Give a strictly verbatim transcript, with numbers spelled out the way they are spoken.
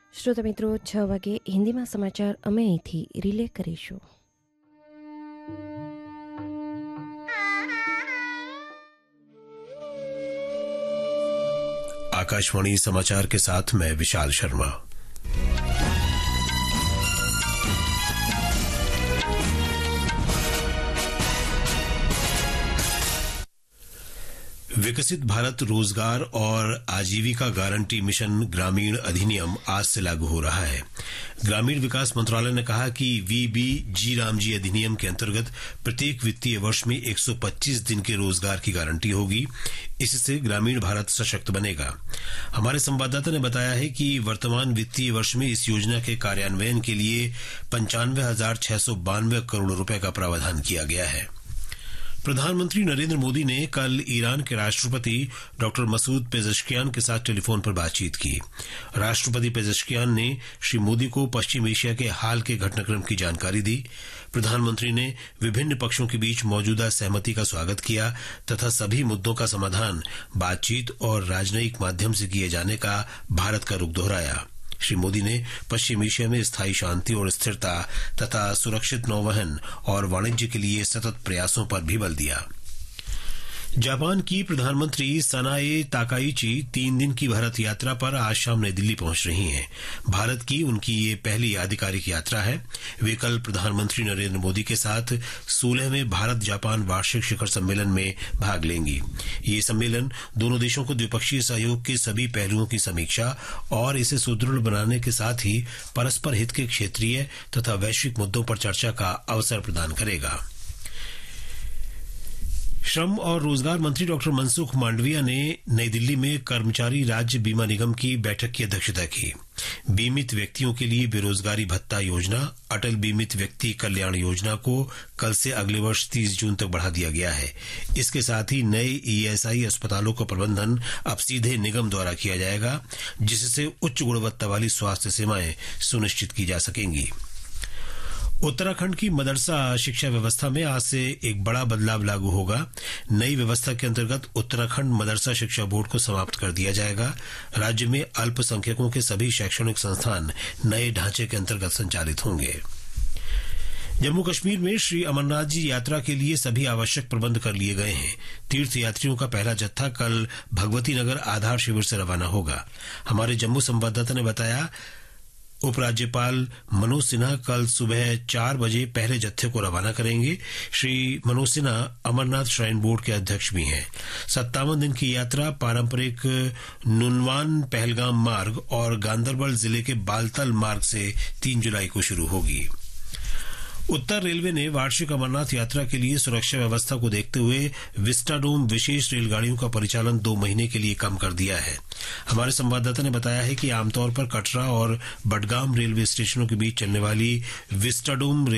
શ્રોતા મિત્રો, છ વાગે હિન્દીમાં સમાચાર અમે અહીંથી રિલે કરીશું. आकाशवाणी समाचार के साथ मैं विशाल शर्मा. विकसित भारत रोजगार और आजीविका गारंटी मिशन ग्रामीण अधिनियम आज से लागू हो रहा है. ग्रामीण विकास मंत्रालय ने कहा कि वीबी जी रामजी अधिनियम के अंतर्गत प्रत्येक वित्तीय वर्ष में एक सौ पच्चीस दिन के रोजगार की गारंटी होगी. इससे ग्रामीण भारत सशक्त बनेगा. हमारे संवाददाता ने बताया है कि वर्तमान वित्तीय वर्ष में इस योजना के कार्यान्वयन के लिए पंचानवे हजार छह सौ बानवे करोड़ रुपए का प्रावधान किया गया है. प्रधानमंत्री नरेंद्र मोदी ने कल ईरान के राष्ट्रपति डॉक्टर मसूद पेजेश्कियान के साथ टेलीफोन पर बातचीत की. राष्ट्रपति पेजेश्कियान ने श्री मोदी को पश्चिम एशिया के हाल के घटनाक्रम की जानकारी दी. प्रधानमंत्री ने विभिन्न पक्षों के बीच मौजूदा सहमति का स्वागत किया तथा सभी मुद्दों का समाधान बातचीत और राजनयिक माध्यम से किए जाने का भारत का रुख दोहराया. श्री मोदी ने पश्चिम एशिया में स्थायी शांति और स्थिरता तथा सुरक्षित नौवहन और वाणिज्य के लिए सतत प्रयासों पर भी बल दिया. जापान की प्रधानमंत्री सनाए ताकाइची तीन दिन की भारत यात्रा पर आज शाम नई दिल्ली पहुंच रही हैं. भारत की उनकी ये पहली आधिकारिक यात्रा है. वे कल प्रधानमंत्री नरेंद्र मोदी के साथ सोलहवें भारत जापान वार्षिक शिखर सम्मेलन में भाग लेंगी. ये सम्मेलन दोनों देशों को द्विपक्षीय सहयोग के सभी पहलुओं की समीक्षा और इसे सुदृढ़ बनाने के साथ ही परस्पर हित के क्षेत्रीय तथा वैश्विक मुद्दों पर चर्चा का अवसर प्रदान करेगा. श्रम और रोजगार मंत्री डॉक्टर मनसुख मांडविया ने नई दिल्ली में कर्मचारी राज्य बीमा निगम की बैठक की अध्यक्षता की. बीमित व्यक्तियों के लिए बेरोजगारी भत्ता योजना अटल बीमित व्यक्ति कल्याण योजना को कल से अगले वर्ष तीस जून तक बढ़ा दिया गया है. इसके साथ ही नए ईएसआई अस्पतालों का प्रबंधन अब सीधे निगम द्वारा किया जाएगा, जिससे उच्च गुणवत्ता वाली स्वास्थ्य सेवाएं सुनिश्चित की जा सकेंगी. उत्तराखंड की मदरसा शिक्षा व्यवस्था में आज से एक बड़ा बदलाव लागू होगा. नई व्यवस्था के अंतर्गत उत्तराखंड मदरसा शिक्षा बोर्ड को समाप्त कर दिया जाएगा. राज्य में अल्पसंख्यकों के सभी शैक्षणिक संस्थान नए ढांचे के अंतर्गत संचालित होंगे. जम्मू कश्मीर में श्री अमरनाथ जी यात्रा के लिए सभी आवश्यक प्रबंध कर लिए गए हैं. तीर्थ यात्रियों का पहला जत्था कल भगवती नगर आधार शिविर से रवाना होगा. हमारे जम्मू संवाददाता ने बताया उपराज्यपाल मनोज सिन्हा कल सुबह चार बजे पहले जत्थे को रवाना करेंगे. श्री मनोज सिन्हा अमरनाथ श्राइन बोर्ड के अध्यक्ष भी हैं. सत्तावन दिन की यात्रा पारंपरिक नुनवान पहलगाम मार्ग और गांदरबल जिले के बालतल मार्ग से तीन जुलाई को शुरू होगी. उत्तर रेलवे ने वार्षिक अमरनाथ यात्रा के लिए सुरक्षा व्यवस्था को देखते हुए विस्टाडोम विशेष रेलगाड़ियों का परिचालन दो महीने के लिए कम कर दिया है. हमारे संवाददाता ने बताया है कि आमतौर पर कटरा और बडगाम रेलवे स्टेशनों के बीच चलने वाली विस्टाडोम